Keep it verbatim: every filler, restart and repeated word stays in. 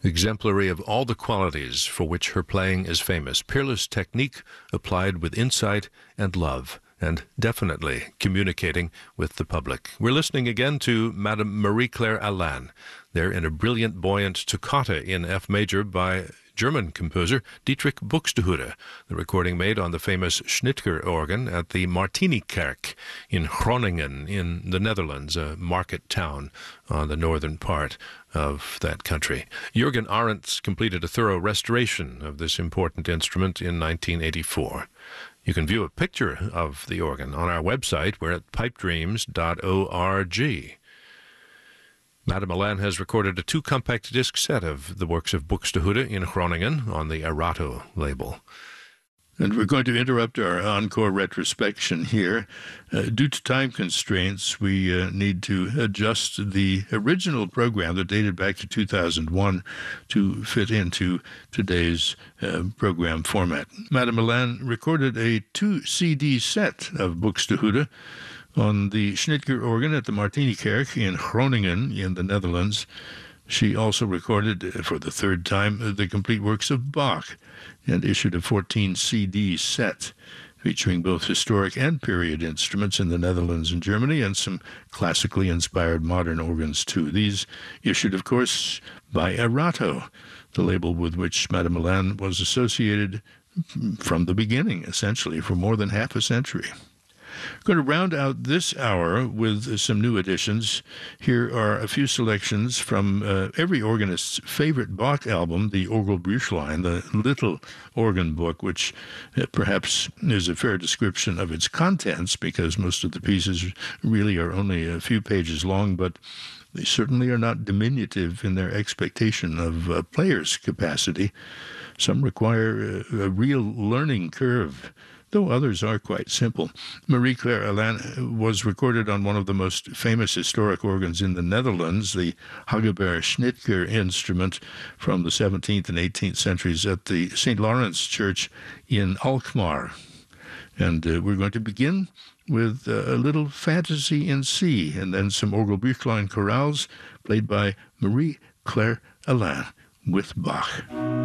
Exemplary of all the qualities for which her playing is famous, peerless technique applied with insight and love, and definitely communicating with the public. We're listening again to Madame Marie-Claire Alain, there in a brilliant, buoyant toccata in F major by German composer Dietrich Buxtehude, the recording made on the famous Schnitger organ at the Martinikerk in Groningen in the Netherlands, a market town on the northern part of that country. Jürgen Arendts completed a thorough restoration of this important instrument in nineteen eighty-four. You can view a picture of the organ on our website. We're at pipedreams dot org. Madame Alain has recorded a two-compact disc set of the works of Buxtehude in Groningen on the Arato label. And we're going to interrupt our encore retrospection here. Uh, due to time constraints, we uh, need to adjust the original program that dated back to two thousand one to fit into today's uh, program format. Madame Alain recorded a two C D set of Buxtehude on the Schnitger organ at the Martinikerk in Groningen in the Netherlands. She also recorded, for the third time, the complete works of Bach and issued a fourteen C D set featuring both historic and period instruments in the Netherlands and Germany, and some classically inspired modern organs, too. These issued, of course, by Arato, the label with which Madame Alain was associated from the beginning, essentially, for more than half a century. Going to round out this hour with some new additions. Here are a few selections from uh, every organist's favorite Bach album, the Orgelbüchlein, the little organ book, which uh, perhaps is a fair description of its contents, because most of the pieces really are only a few pages long, but they certainly are not diminutive in their expectation of a player's capacity. Some require a, a real learning curve, though others are quite simple. Marie-Claire Alain was recorded on one of the most famous historic organs in the Netherlands, the Hageberg Schnitger instrument from the seventeenth and eighteenth centuries at the Saint Lawrence Church in Alkmaar. And uh, we're going to begin with uh, a little fantasy in C, and then some Orgelbüchlein chorales played by Marie-Claire Alain with Bach.